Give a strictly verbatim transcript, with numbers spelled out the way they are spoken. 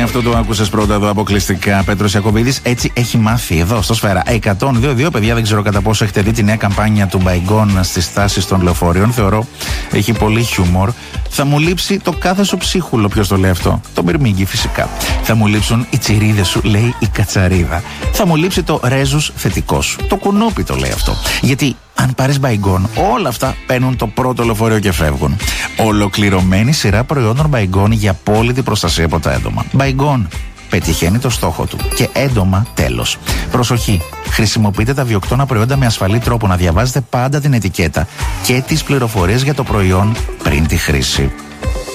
Αυτό το άκουσες πρώτα εδώ αποκλειστικά. Πέτρος Ιακωβίδης έτσι έχει μάθει εδώ στο Σφαίρα εκατόν δύο δύο. Παιδιά, δεν ξέρω κατά πόσο έχετε δει τη νέα καμπάνια του Μπαϊγκόν στις στάσεις των λεωφορείων. Θεωρώ έχει πολύ χιούμορ. Θα μου λείψει το κάθε σου ψίχουλο. Ποιος το λέει αυτό? Το Μπιρμίγκι φυσικά. Θα μου λείψουν οι τσιρίδες σου, λέει η Κατσαρίδα. Θα μου λείψει το ρέζους θετικό σου. Το κουνούπι το λέει αυτό. Γιατί αν πάρεις Μπαϊγκόν, όλα αυτά παίρνουν το πρώτο λεωφορείο και φεύγουν. Ολοκληρωμένη σειρά προϊόντων Μπαϊγκόν για απόλυτη προστασία από τα έντομα. Μπαϊγκόν πετυχαίνει το στόχο του. Και έντομα τέλος. Προσοχή! Χρησιμοποιείτε τα βιοκτώνα προϊόντα με ασφαλή τρόπο. Να διαβάζετε πάντα την ετικέτα και τις πληροφορίες για το προϊόν πριν τη χρήση.